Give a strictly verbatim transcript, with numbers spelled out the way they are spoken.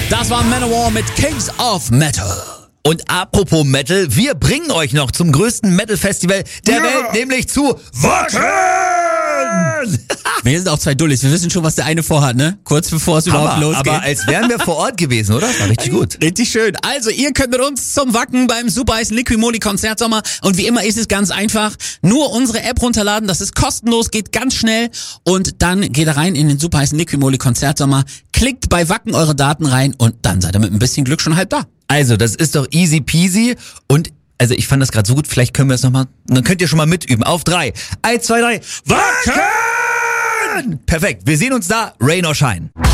Das war Manowar mit Kings of Metal. Und apropos Metal, wir bringen euch noch zum größten Metal-Festival der Ja. Welt, nämlich zu Wacken! Wir sind auch zwei Dullis, wir wissen schon, was der eine vorhat, ne? Kurz bevor es überhaupt Hammer, losgeht. aber als wären wir vor Ort gewesen, oder? War richtig gut. Richtig schön. Also, ihr könnt mit uns zum Wacken beim Super Eis Liquimoli Konzertsommer. Und wie immer ist es ganz einfach. Nur unsere App runterladen, das ist kostenlos, geht ganz schnell. Und dann geht ihr rein in den Super Eis Liquimoli Konzertsommer, klickt bei Wacken eure Daten rein und dann seid ihr mit ein bisschen Glück schon halb da. Also, das ist doch easy peasy und also ich fand das gerade so gut, vielleicht können wir es nochmal, dann könnt ihr schon mal mitüben. Auf drei. Eins, zwei, drei. Wacken! Perfekt, wir sehen uns da, Rain or Shine.